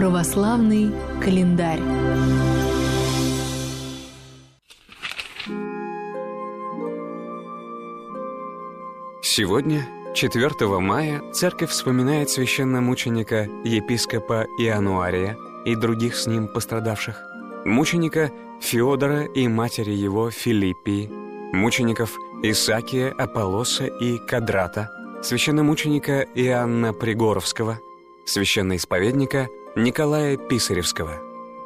Православный календарь. Сегодня, 4 мая, церковь вспоминает священномученика епископа Иануария и других с ним пострадавших, мученика Феодора и матери его Филиппии, мучеников Исакия, Аполлоса и Кадрата, священномученика Иоанна Пригоровского, священноисповедника Николая Писаревского.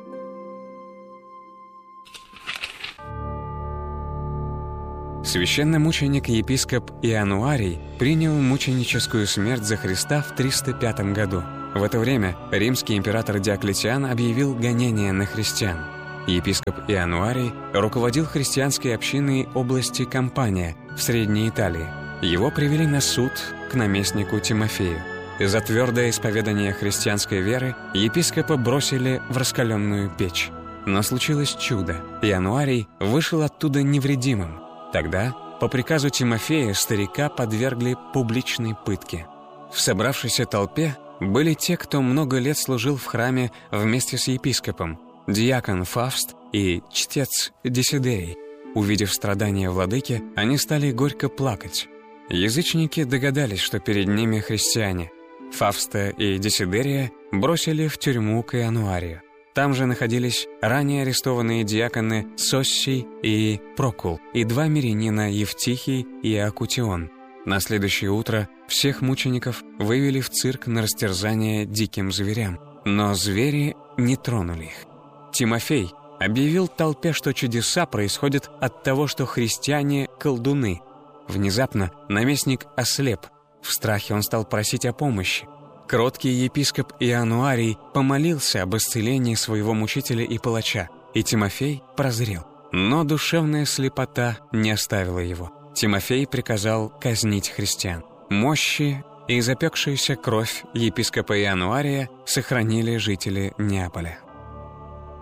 Священномученик-епископ Иануарий принял мученическую смерть за Христа в 305 году. В это время римский император Диоклетиан объявил гонение на христиан. Епископ Иануарий руководил христианской общиной области Кампания в Средней Италии. Его привели на суд к наместнику Тимофею. За твердое исповедание христианской веры епископа бросили в раскаленную печь. Но случилось чудо. Иануарий вышел оттуда невредимым. Тогда, по приказу Тимофея, старика подвергли публичной пытке. В собравшейся толпе были те, кто много лет служил в храме вместе с епископом, диакон Фавст и чтец Десидерий. Увидев страдания владыки, они стали горько плакать. Язычники догадались, что перед ними христиане. Фавста и Десидерия бросили в тюрьму к Иануарию. Там же находились ранее арестованные диаконы Соссий и Прокул и два мирянина Евтихий и Акутион. На следующее утро всех мучеников вывели в цирк на растерзание диким зверям, но звери не тронули их. Тимофей объявил толпе, что чудеса происходят от того, что христиане – колдуны. Внезапно наместник ослеп. В страхе он стал просить о помощи. Кроткий епископ Иануарий помолился об исцелении своего мучителя и палача, и Тимофей прозрел. Но душевная слепота не оставила его. Тимофей приказал казнить христиан. Мощи и запекшаяся кровь епископа Иануария сохранили жители Неаполя.